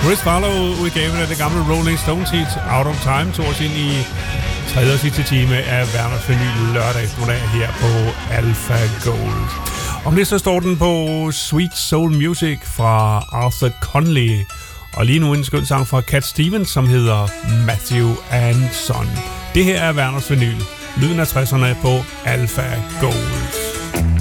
Chris Farlow-udgaven af det gamle Rolling Stones hit Out of Time tog os ind i tredje og sidste time af Werners Vinyl lørdag eftermiddag her på Alpha Gold. Om det så står den på Sweet Soul Music fra Arthur Conley, og lige nu en skøn sang fra Cat Stevens, som hedder Matthew and Son. Det her er Werners Vinyl, lyden af 60'erne på Alpha Gold.